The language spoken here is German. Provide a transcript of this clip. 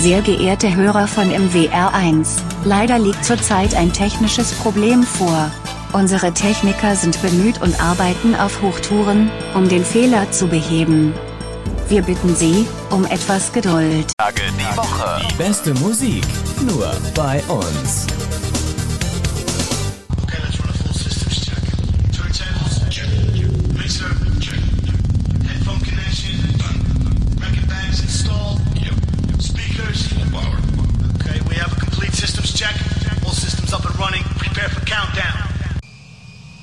Sehr geehrte Hörer von MWR1, leider liegt zurzeit ein technisches Problem vor. Unsere Techniker sind bemüht und arbeiten auf Hochtouren, um den Fehler zu beheben. Wir bitten Sie um etwas Geduld. Die Woche. Die beste Musik, nur bei uns.